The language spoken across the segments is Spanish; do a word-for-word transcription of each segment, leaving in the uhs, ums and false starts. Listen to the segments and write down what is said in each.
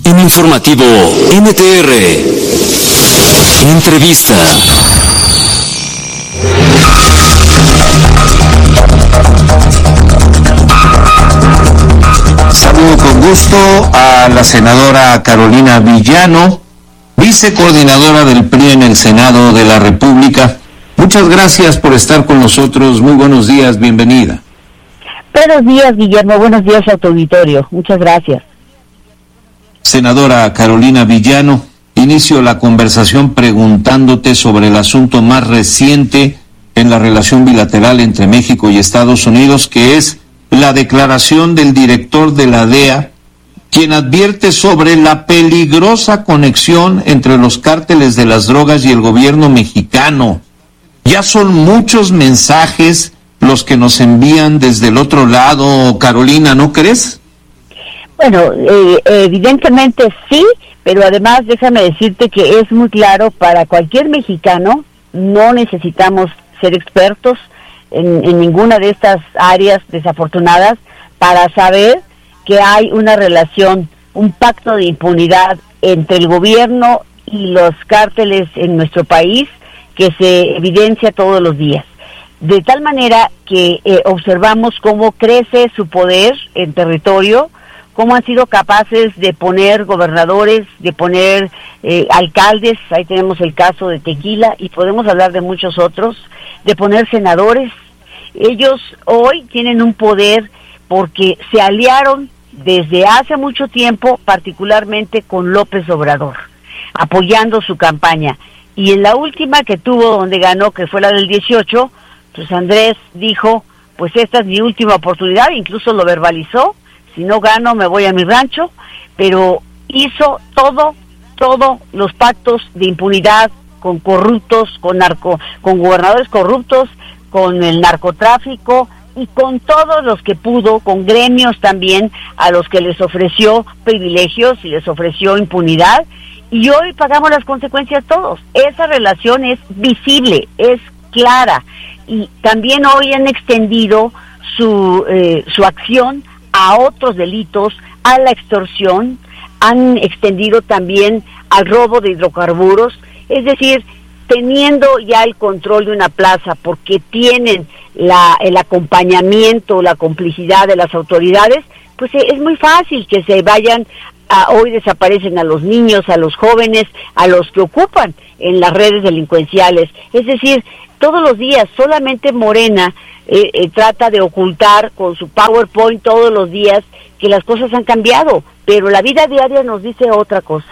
En informativo N T R. Entrevista. Saludo con gusto a la senadora Carolina Villano, vicecoordinadora del P R I en el Senado de la República. Muchas gracias por estar con nosotros. Muy buenos días, bienvenida. Buenos días, Guillermo. Buenos días a tu auditorio. Muchas gracias. Senadora Carolina Villano, inicio la conversación preguntándote sobre el asunto más reciente en la relación bilateral entre México y Estados Unidos, que es la declaración del director de la D E A, quien advierte sobre la peligrosa conexión entre los cárteles de las drogas y el gobierno mexicano. Ya son muchos mensajes los que nos envían desde el otro lado, Carolina, ¿no crees? Bueno, eh, evidentemente sí, pero además déjame decirte que es muy claro para cualquier mexicano, no necesitamos ser expertos en, en ninguna de estas áreas desafortunadas para saber que hay una relación, un pacto de impunidad entre el gobierno y los cárteles en nuestro país que se evidencia todos los días. De tal manera que eh, observamos cómo crece su poder en territorio, cómo han sido capaces de poner gobernadores, de poner eh, alcaldes, ahí tenemos el caso de Tequila, y podemos hablar de muchos otros, de poner senadores. Ellos hoy tienen un poder porque se aliaron desde hace mucho tiempo, particularmente con López Obrador, apoyando su campaña. Y en la última que tuvo, donde ganó, que fue la del dieciocho, pues Andrés dijo, pues esta es mi última oportunidad, incluso lo verbalizó, si no gano me voy a mi rancho, pero hizo todo, todos los pactos de impunidad con corruptos, con narco, con gobernadores corruptos, con el narcotráfico y con todos los que pudo, con gremios también, a los que les ofreció privilegios y les ofreció impunidad, y hoy pagamos las consecuencias todos. Esa relación es visible, es clara, y también hoy han extendido su, eh, su acción a otros delitos, a la extorsión, han extendido también al robo de hidrocarburos, es decir, teniendo ya el control de una plaza porque tienen la, el acompañamiento, la complicidad de las autoridades, pues es muy fácil que se vayan, a, hoy desaparecen a los niños, a los jóvenes, a los que ocupan en las redes delincuenciales, es decir, todos los días solamente Morena eh, eh, trata de ocultar con su PowerPoint todos los días que las cosas han cambiado, pero la vida diaria nos dice otra cosa.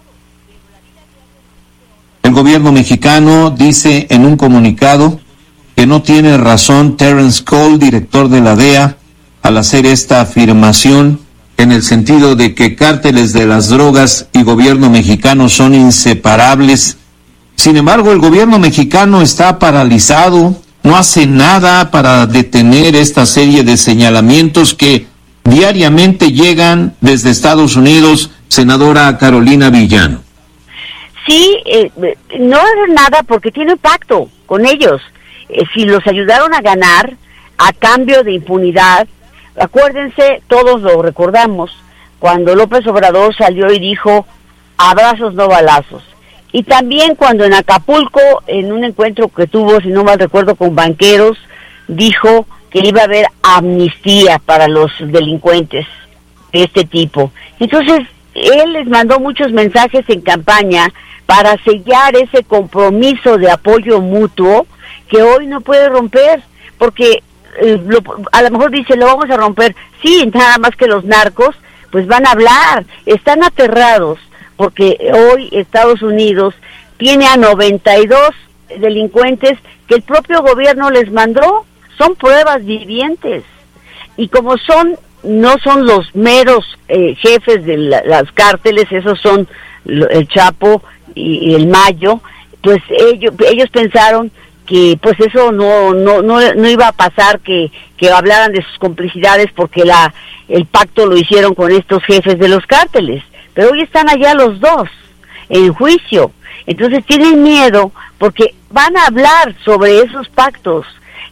El gobierno mexicano dice en un comunicado que no tiene razón Terence Cole, director de la D E A, al hacer esta afirmación en el sentido de que cárteles de las drogas y gobierno mexicano son inseparables. Sin embargo, el gobierno mexicano está paralizado, no hace nada para detener esta serie de señalamientos que diariamente llegan desde Estados Unidos, senadora Carolina Villano. Sí, eh, no hace nada porque tiene pacto con ellos. Eh, si los ayudaron a ganar a cambio de impunidad, acuérdense, todos lo recordamos, cuando López Obrador salió y dijo, abrazos no balazos. Y también cuando en Acapulco, en un encuentro que tuvo, si no mal recuerdo, con banqueros, dijo que iba a haber amnistía para los delincuentes de este tipo. Entonces, él les mandó muchos mensajes en campaña para sellar ese compromiso de apoyo mutuo que hoy no puede romper, porque eh, lo, a lo mejor dice, lo vamos a romper. Sí, nada más que los narcos, pues van a hablar, están aterrados, porque hoy Estados Unidos tiene a noventa y dos delincuentes que el propio gobierno les mandó, son pruebas vivientes, y como son, no son los meros eh, jefes de la, las cárteles, esos son el Chapo y, y el Mayo, pues ellos ellos pensaron que pues eso no no no no iba a pasar, que que hablaran de sus complicidades porque la el pacto lo hicieron con estos jefes de los cárteles. Pero hoy están allá los dos, en juicio. Entonces tienen miedo porque van a hablar sobre esos pactos.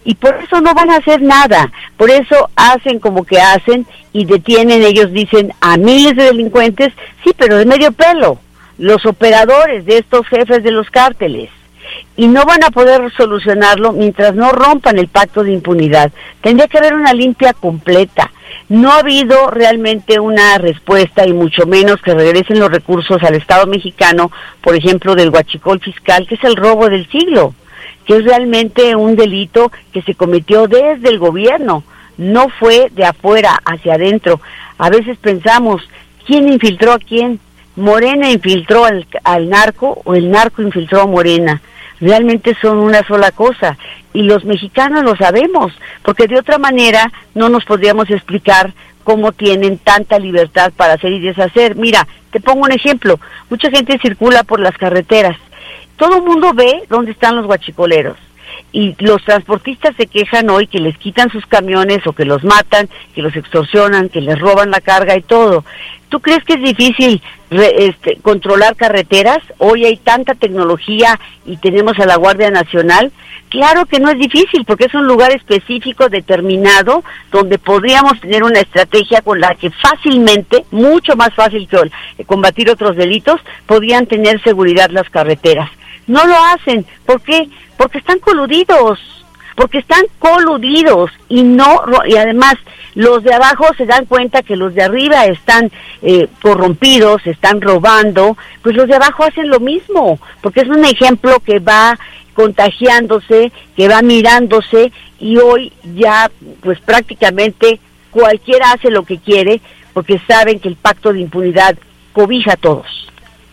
y por eso no van a hacer nada, por eso hacen como que hacen y detienen, ellos dicen, a miles de delincuentes, sí, pero de medio pelo, los operadores de estos jefes de los cárteles, y no van a poder solucionarlo mientras no rompan el pacto de impunidad. Tendría que haber una limpia completa. No ha habido realmente una respuesta, y mucho menos que regresen los recursos al Estado mexicano, por ejemplo, del huachicol fiscal, que es el robo del siglo, que es realmente un delito que se cometió desde el gobierno, no fue de afuera hacia adentro. A veces pensamos, ¿quién infiltró a quién? ¿Morena infiltró al, al narco o el narco infiltró a Morena? Realmente son una sola cosa, y los mexicanos lo sabemos, porque de otra manera no nos podríamos explicar cómo tienen tanta libertad para hacer y deshacer. Mira, te pongo un ejemplo, mucha gente circula por las carreteras, todo el mundo ve dónde están los huachicoleros, y los transportistas se quejan hoy que les quitan sus camiones o que los matan, que los extorsionan, que les roban la carga y todo. ¿Tú crees que es difícil re, este, controlar carreteras? Hoy hay tanta tecnología y tenemos a la Guardia Nacional. Claro que no es difícil, porque es un lugar específico, determinado, donde podríamos tener una estrategia con la que fácilmente, mucho más fácil que combatir otros delitos, podrían tener seguridad las carreteras. No lo hacen. ¿Por qué? Porque están coludidos, porque están coludidos y no, y además los de abajo se dan cuenta que los de arriba están eh, corrompidos, están robando, pues los de abajo hacen lo mismo, porque es un ejemplo que va contagiándose, que va mirándose, y hoy ya pues prácticamente cualquiera hace lo que quiere, porque saben que el pacto de impunidad cobija a todos.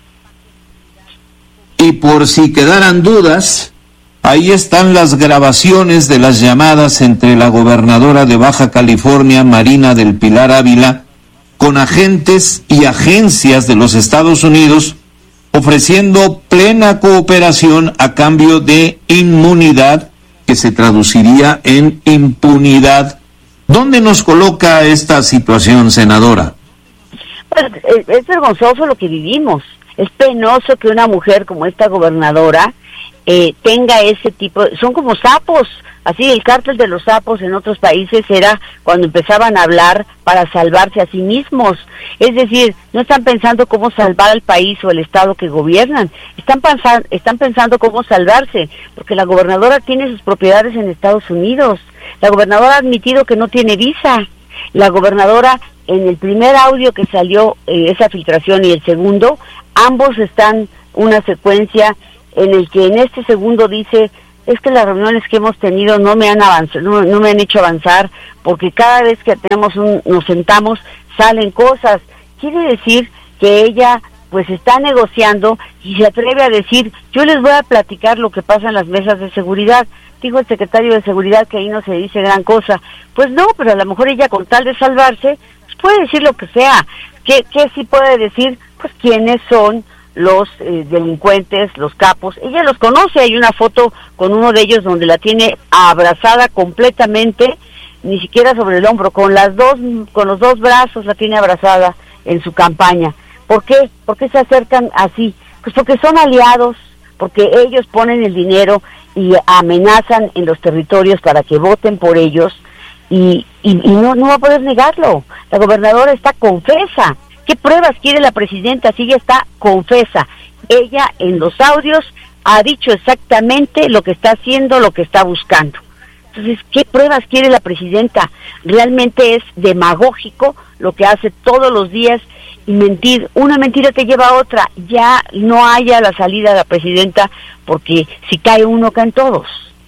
Y por si quedaran dudas, ahí están las grabaciones de las llamadas entre la gobernadora de Baja California, Marina del Pilar Ávila, con agentes y agencias de los Estados Unidos, ofreciendo plena cooperación a cambio de inmunidad, que se traduciría en impunidad. ¿Dónde nos coloca esta situación, senadora? Pues es vergonzoso lo que vivimos. Es penoso que una mujer como esta gobernadora eh, tenga ese tipo, son como sapos, así el cártel de los sapos en otros países era cuando empezaban a hablar para salvarse a sí mismos, es decir, no están pensando cómo salvar al país o el estado que gobiernan, están, pensa- están pensando cómo salvarse, porque la gobernadora tiene sus propiedades en Estados Unidos, la gobernadora ha admitido que no tiene visa, la gobernadora en el primer audio que salió, eh, esa filtración, y el segundo, ambos están una secuencia en el que en este segundo dice, es que las reuniones que hemos tenido no me han avanzado, no, no me han hecho avanzar, porque cada vez que tenemos un, nos sentamos, salen cosas. Quiere decir que ella pues está negociando y se atreve a decir, yo les voy a platicar lo que pasa en las mesas de seguridad. Dijo el secretario de Seguridad que ahí no se dice gran cosa. Pues no, pero a lo mejor ella, con tal de salvarse, pues puede decir lo que sea. ¿Qué, qué sí puede decir? Pues quiénes son los eh, delincuentes, los capos. Ella los conoce, hay una foto con uno de ellos donde la tiene abrazada completamente, ni siquiera sobre el hombro, con las dos, con los dos brazos la tiene abrazada en su campaña. ¿Por qué? ¿Por qué se acercan así? Pues porque son aliados, porque ellos ponen el dinero y amenazan en los territorios para que voten por ellos, y, y, y no, no va a poder negarlo. La gobernadora está confesa. ¿Qué pruebas quiere la presidenta? Si ella está confesa. Ella en los audios ha dicho exactamente lo que está haciendo, lo que está buscando. Entonces, ¿qué pruebas quiere la presidenta? Realmente es demagógico lo que hace todos los días, y mentir, una mentira te lleva a otra. Ya no haya la salida de la presidenta, porque si cae uno, caen todos.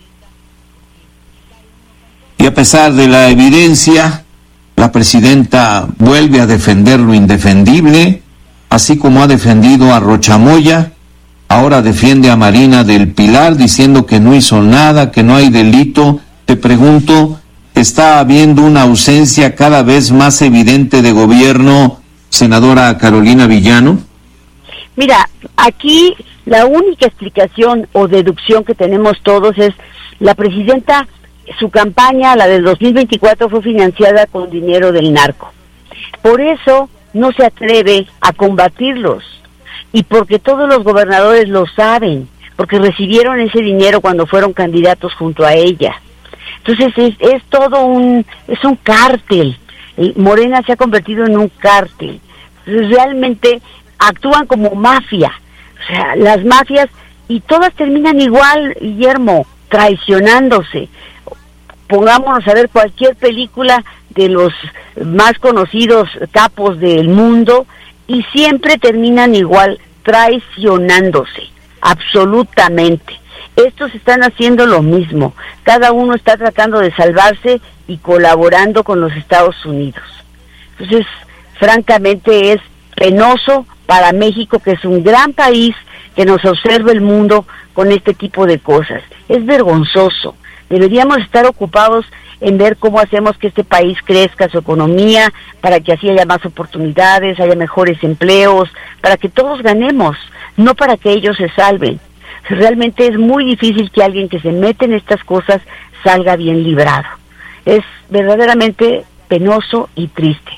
Y a pesar de la evidencia, la presidenta vuelve a defender lo indefendible, así como ha defendido a Rochamoya. Ahora defiende a Marina del Pilar, diciendo que no hizo nada, que no hay delito. Te pregunto, ¿está habiendo una ausencia cada vez más evidente de gobierno, senadora Carolina Villano? Mira, aquí la única explicación o deducción que tenemos todos es, la presidenta, su campaña, la del dos mil veinticuatro, fue financiada con dinero del narco. Por eso no se atreve a combatirlos, y porque todos los gobernadores lo saben, porque recibieron ese dinero cuando fueron candidatos junto a ella. Entonces es, es todo un, es un cártel. Morena se ha convertido en un cártel. Entonces, realmente actúan como mafia. O sea, las mafias, y todas terminan igual, Guillermo, traicionándose. Pongámonos a ver cualquier película de los más conocidos capos del mundo y siempre terminan igual, traicionándose, absolutamente. Estos están haciendo lo mismo, cada uno está tratando de salvarse y colaborando con los Estados Unidos. Entonces, francamente es penoso para México, que es un gran país, que nos observa el mundo con este tipo de cosas. Es vergonzoso. Deberíamos estar ocupados en ver cómo hacemos que este país crezca su economía, para que así haya más oportunidades, haya mejores empleos, para que todos ganemos, no para que ellos se salven. Realmente es muy difícil que alguien que se mete en estas cosas salga bien librado. Es verdaderamente penoso y triste.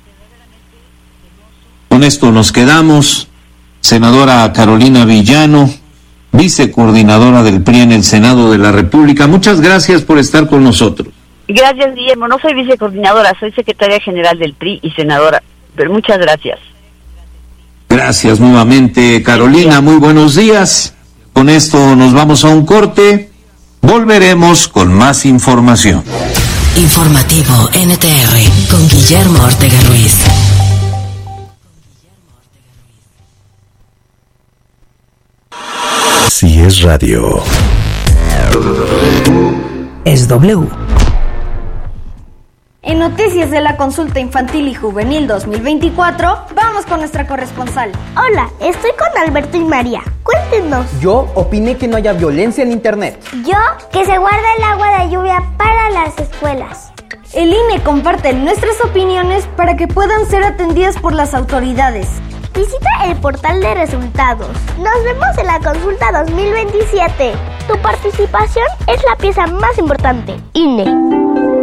Con esto nos quedamos. Senadora Carolina Villano, vicecoordinadora del P R I en el Senado de la República, muchas gracias por estar con nosotros. Gracias, Guillermo. No soy vicecoordinadora, soy secretaria general del P R I y senadora, pero muchas gracias. Gracias nuevamente, Carolina. Muy buenos días. Con esto nos vamos a un corte. Volveremos con más información. Informativo N T R con Guillermo Ortega Ruiz. Si es radio, es W. En noticias de la consulta infantil y juvenil dos mil veinticuatro, vamos con nuestra corresponsal. Hola, estoy con Alberto y María. Cuéntenos. Yo opiné que no haya violencia en internet. Yo, que se guarde el agua de lluvia para las escuelas. El I N E comparte nuestras opiniones para que puedan ser atendidas por las autoridades. Visita el portal de resultados. Nos vemos en la consulta dos mil veintisiete. Tu participación es la pieza más importante. I N E.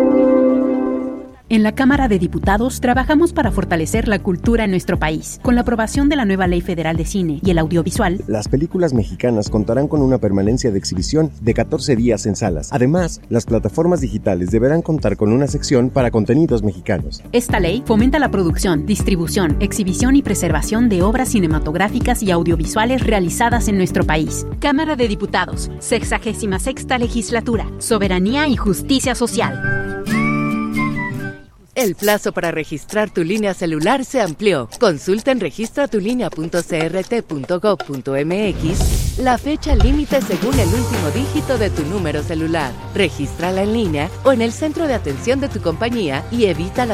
En la Cámara de Diputados trabajamos para fortalecer la cultura en nuestro país. Con la aprobación de la nueva Ley Federal de Cine y el Audiovisual, las películas mexicanas contarán con una permanencia de exhibición de catorce días en salas. Además, las plataformas digitales deberán contar con una sección para contenidos mexicanos. Esta ley fomenta la producción, distribución, exhibición y preservación de obras cinematográficas y audiovisuales realizadas en nuestro país. Cámara de Diputados, sexagésima sexta legislatura, soberanía y justicia social. El plazo para registrar tu línea celular se amplió. Consulta en registra tu línea punto c r t punto gov punto m x la fecha límite según el último dígito de tu número celular. Regístrala en línea o en el centro de atención de tu compañía y evita las